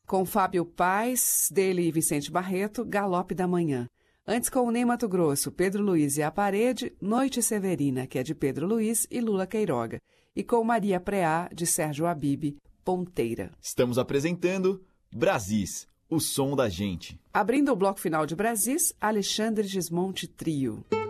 Com Fábio Paes, dele e Vicente Barreto, Galope da Manhã. Antes, com o Ney Matogrosso, Pedro Luiz e a Parede, Noite Severina, que é de Pedro Luiz e Lula Queiroga. E com Maria Preá, de Sérgio Habib, Ponteira. Estamos apresentando Brasis, o som da gente. Abrindo o bloco final de Brasis, Alexandre Gismonte Trio.